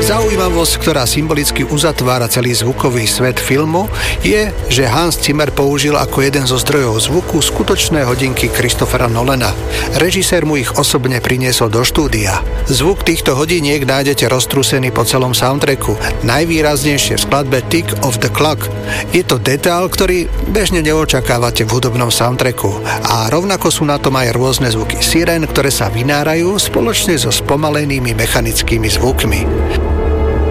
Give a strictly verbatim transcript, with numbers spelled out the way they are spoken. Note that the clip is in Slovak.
Zaujímavosť, ktorá symbolicky uzatvára celý zvukový svet filmu, je, že Hans Zimmer použil ako jeden zo zdrojov zvuku skutočné hodinky Christophera Nolana. Režisér mu ich osobne priniesol do štúdia. Zvuk týchto hodiniek nájdete roztrúsený po celom soundtracku, najvýraznejšie v skladbe Tick of the Clock. Je to detail, ktorý bežne neočakávate v hudobnom soundtracku. A rovnako sú na tom aj rôzne zvuky sirén, ktoré sa vynárajú spoločne so spomalenými mechanickými zvukmi.